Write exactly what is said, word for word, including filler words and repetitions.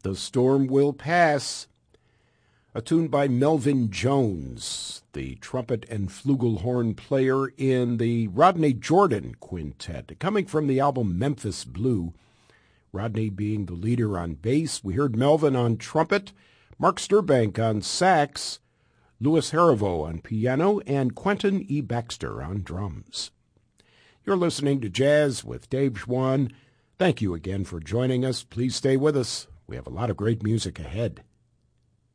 The Storm Will Pass, a tune by Melvin Jones, the trumpet and flugelhorn player in the Rodney Jordan Quintet, coming from the album Memphis Blue. Rodney being the leader on bass. We heard Melvin on trumpet, Mark Sturbank on sax, Louis Harivo on piano, and Quentin E. Baxter on drums. You're listening to Jazz with Dave Schwann. Thank you again for joining us. Please stay with us. We have a lot of great music ahead.